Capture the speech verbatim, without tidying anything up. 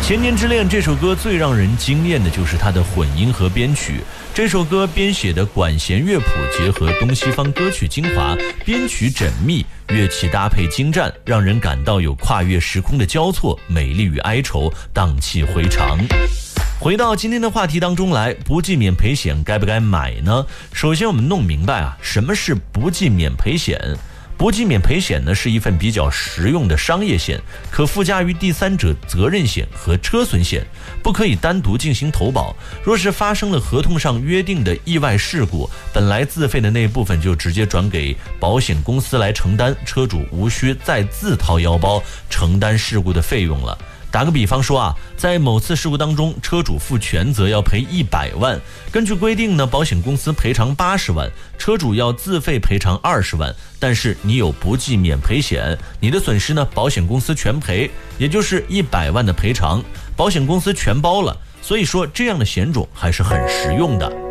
千年之恋这首歌最让人惊艳的就是它的混音和编曲。这首歌编写的管弦乐谱结合东西方歌曲精华，编曲缜密，乐器搭配精湛，让人感到有跨越时空的交错，美丽与哀愁荡气回肠。回到今天的话题当中来，不计免赔险该不该买呢？首先我们弄明白啊，什么是不计免赔险？不计免赔险呢，是一份比较实用的商业险，可附加于第三者责任险和车损险，不可以单独进行投保。若是发生了合同上约定的意外事故，本来自费的那部分就直接转给保险公司来承担，车主无需再自掏腰包承担事故的费用了。打个比方说啊，在某次事故当中，车主负全责要赔一百万，根据规定呢，保险公司赔偿八十万，车主要自费赔偿二十万。但是你有不计免赔险，你的损失呢，保险公司全赔，也就是一百万的赔偿，保险公司全包了。所以说，这样的险种还是很实用的。